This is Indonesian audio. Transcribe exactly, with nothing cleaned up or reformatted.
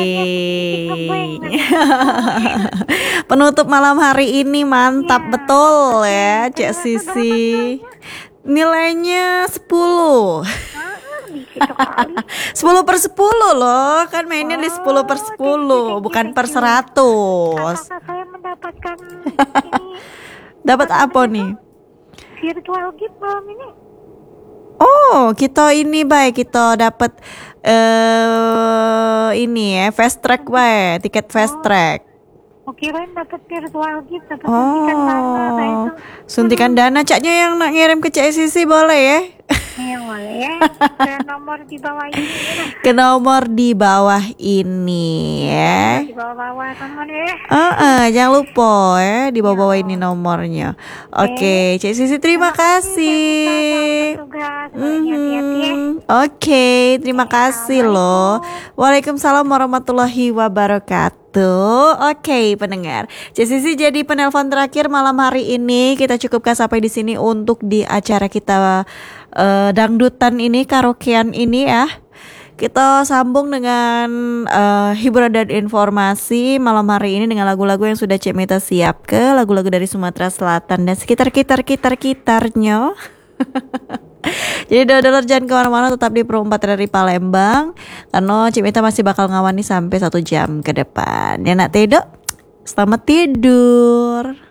Penutup malam hari ini mantap ya, betul ya Cek Sisi. Nilainya sepuluh. sepuluh per sepuluh loh. Kan mainnya oh, di sepuluh per sepuluh, bukan per seratus. Saya mendapatkan ini. Dapat apa nih? Virtual gift malam ini. Oh, kita ini baik kita dapat uh, ini ya fast track baik, tiket fast track. Oh, kirain dapat virtual gift, dapat oh, suntikan dana. Itu. Suntikan dana, Caknya yang nak ngirim ke Cek Sisi boleh ya? Iya boleh ya. Ke nomor di bawah ini. Ya. Ke nomor di bawah ini ya. Di bawah-bawah nomor ya. Uh, uh, jangan lupa ya di bawah-bawah ini nomornya. Oke, okay. Cek Sisi terima, terima kasih. Mm-hmm. Oke, okay, terima kasih loh. Waalaikumsalam warahmatullahi wabarakatuh. Oke, okay, pendengar. Cek Sisi jadi penelpon terakhir malam hari ini. Kita cukupkan sampai di sini untuk di acara kita uh, dangdutan ini, karaokean ini ya. Kita sambung dengan uh, hiburan dan informasi malam hari ini dengan lagu-lagu yang sudah Cek Mita siap ke lagu-lagu dari Sumatera Selatan dan sekitar-kitar-kitar-kitarnya. Jadi dodol jangan kemana-mana, tetap di Pro empat dari Palembang karena Cik Mita masih bakal ngawani sampai satu jam ke depan. Ya nak tidur, selamat tidur.